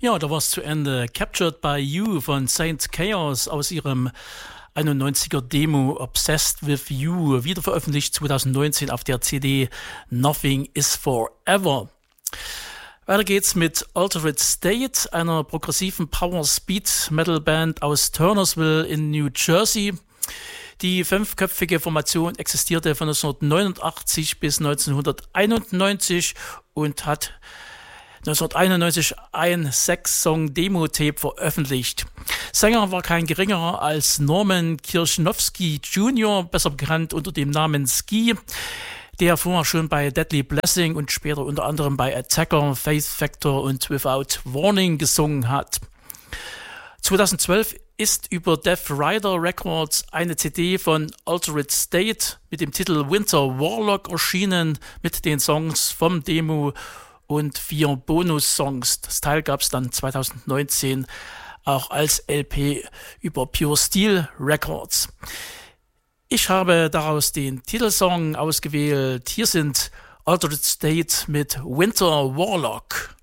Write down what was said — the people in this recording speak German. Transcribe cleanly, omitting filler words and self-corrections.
Ja, da war es zu Ende. Captured by You von Saint Chaos aus ihrem 91er Demo Obsessed with You, wieder veröffentlicht 2019 auf der CD Nothing is Forever. Weiter geht's mit Altered State, einer progressiven Power-Speed-Metal-Band aus Turnersville in New Jersey. Die fünfköpfige Formation existierte von 1989 bis 1991 und hat 1991 ein 6-Song-Demo-Tape veröffentlicht. Sänger war kein geringerer als Norman Kirschnowski Jr., besser bekannt unter dem Namen Ski, der vorher schon bei Deadly Blessing und später unter anderem bei Attacker, Faith Factor und Without Warning gesungen hat. 2012 ist über Death Rider Records eine CD von Altered State mit dem Titel Winter Warlock erschienen, mit den Songs vom Demo und 4 Bonus-Songs. Das Teil gab es dann 2019 auch als LP über Pure Steel Records. Ich habe daraus den Titelsong ausgewählt. Hier sind Altered State mit Winter Warlock.